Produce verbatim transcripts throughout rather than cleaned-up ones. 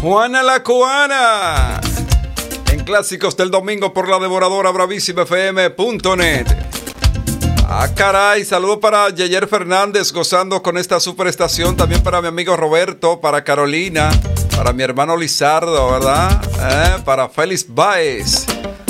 Juana la Cubana. En Clásicos del Domingo por la devoradora bravísima F M punto net. Ah, caray, saludo para Yeyer Fernández gozando con esta superestación. También para mi amigo Roberto, para Carolina, para mi hermano Lizardo, ¿verdad? Eh, para Félix Báez,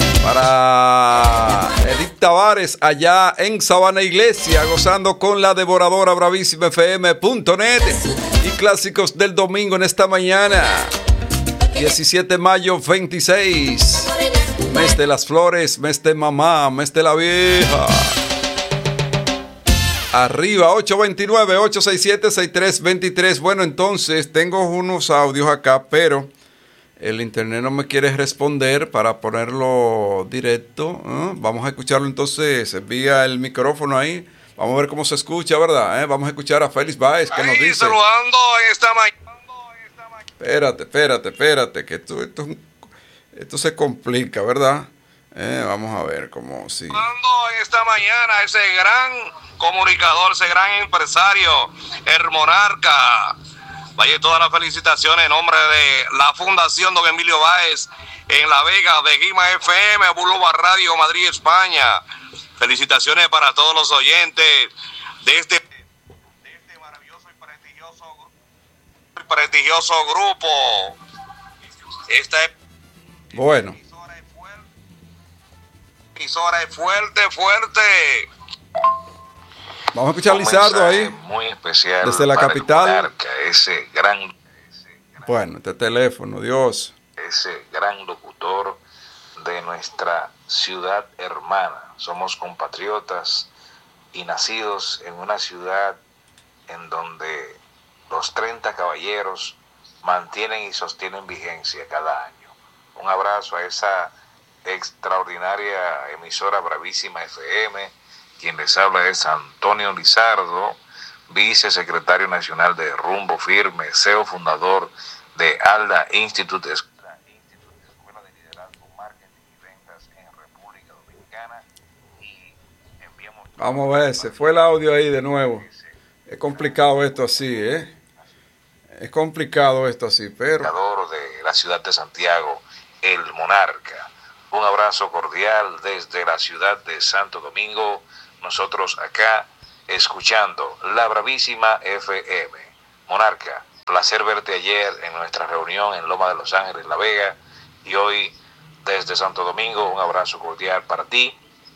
para Edith Tavares allá en Sabana Iglesia, gozando con la devoradora bravísima F M punto net. Y Clásicos del Domingo en esta mañana, diecisiete de mayo veintiséis, mes de las flores, mes de mamá, mes de la vieja. Arriba, ocho dos nueve, ocho seis siete, seis tres dos tres. Bueno, entonces tengo unos audios acá, pero el internet no me quiere responder para ponerlo directo. ¿eh? Vamos a escucharlo entonces vía el micrófono ahí. Vamos a ver cómo se escucha, ¿verdad? ¿Eh? Vamos a escuchar a Félix Báez que nos dice. Saludando en esta mañana. Espérate, espérate, espérate, que esto, esto, esto se complica, ¿verdad? Eh, vamos a ver cómo sí. Saludando en esta mañana ese gran comunicador, ese gran empresario, el Monarca. Vaya todas las felicitaciones en nombre de la Fundación Don Emilio Báez en La Vega, de Guima F M, Boulevard Radio, Madrid, España. Felicitaciones para todos los oyentes de este, de este maravilloso y prestigioso, prestigioso grupo. Esta es bueno. Emisora es fuerte, fuerte. Vamos a escuchar a Lizardo ahí. Muy especial. Desde la capital. Monarca, ese gran, ese gran. Bueno, este teléfono, Dios. Ese gran locutor de nuestra ciudad hermana. Somos compatriotas y nacidos en una ciudad en donde los treinta caballeros mantienen y sostienen vigencia cada año. Un abrazo a esa extraordinaria emisora bravísima F M. Quien les habla es Antonio Lizardo, vicesecretario nacional de Rumbo Firme, C E O fundador de ALDA Institute, Escuela de Liderazgo, Marketing y Ventas en República Dominicana. Y enviamos... Vamos a ver, se fue el audio ahí de nuevo. Es complicado esto así, ¿eh? Es complicado esto así, pero... de la ciudad de Santiago, el Monarca. Un abrazo cordial desde la ciudad de Santo Domingo. Nosotros acá escuchando la bravísima F M. Monarca, placer verte ayer en nuestra reunión en Loma de Los Ángeles, La Vega. Y hoy desde Santo Domingo, un abrazo cordial para ti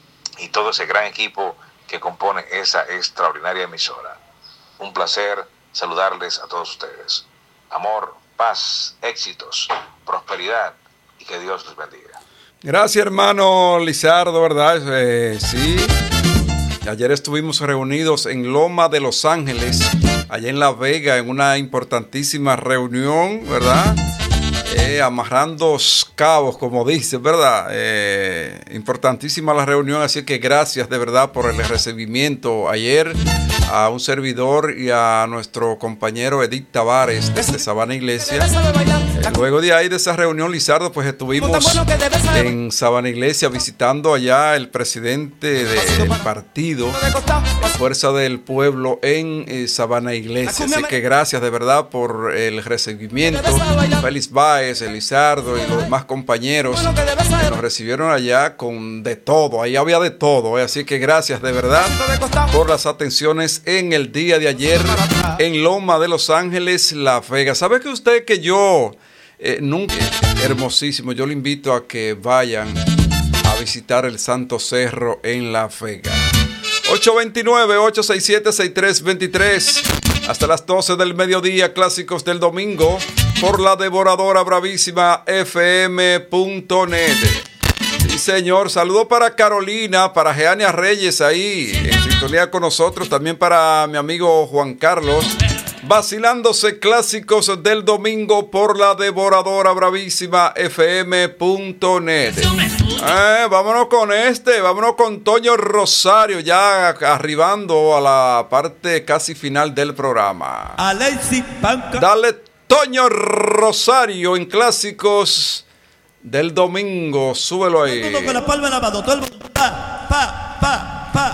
y todo ese gran equipo que compone esa extraordinaria emisora. Un placer saludarles a todos ustedes. Amor, paz, éxitos, prosperidad y que Dios les bendiga. Gracias, hermano Lizardo, ¿verdad? Eh, sí. Ayer estuvimos reunidos en Loma de Los Ángeles, allá en La Vega, en una importantísima reunión, ¿verdad? Eh, amarrando cabos, como dice, ¿verdad? Eh, importantísima la reunión, así que gracias de verdad por el recibimiento ayer a un servidor y a nuestro compañero Edith Tavares desde Sabana Iglesia. Eh, luego de ahí, de esa reunión, Lizardo, pues estuvimos en Sabana Iglesia visitando allá el presidente del partido Fuerza del Pueblo en eh, Sabana Iglesia. Así que gracias de verdad por el recibimiento. Félix Báez, Lizardo y los demás compañeros que nos recibieron allá con de todo. Ahí había de todo. Eh. Así que gracias de verdad por las atenciones en el día de ayer en Loma de Los Ángeles, La Vega. ¿Sabe que usted que yo eh, nunca, hermosísimo, yo le invito a que vayan a visitar el Santo Cerro en La Vega? ocho dos nueve, ocho seis siete, seis tres dos tres. Hasta las doce del mediodía, Clásicos del Domingo por la devoradora bravísima F M punto net. Sí, señor. Saludo para Carolina, para Jeania Reyes ahí en sintonía con nosotros. También para mi amigo Juan Carlos, vacilándose Clásicos del Domingo por la devoradora bravísima F M punto net. Eh, vámonos con este, vámonos con Toño Rosario, ya arribando a la parte casi final del programa. Dale, Toño Rosario en Clásicos del Domingo, súbelo ahí. Todo con la palma en la mano, todo el mundo, pa, pa, pa.